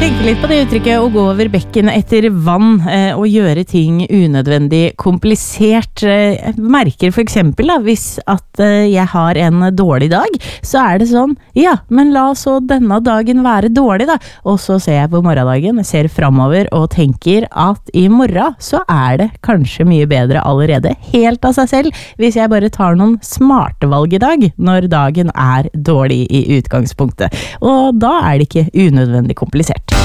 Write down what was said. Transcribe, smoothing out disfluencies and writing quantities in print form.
tenker litt på det uttrykket å gå over bekken etter vann og gjøre ting unødvendig komplisert. Jeg merker for eksempel da, hvis at jeg har en dårlig dag, så det sånn, ja, men la så denne dagen være dårlig da. Og så ser jeg på morgendagen, ser fremover og tenker at i morgen så det kanskje mye bedre allerede, helt av seg selv, hvis jeg bare tar noen smarte valg i dag, når dagen dårlig i utgangspunktet. Og da det ikke unødvendig komplisert.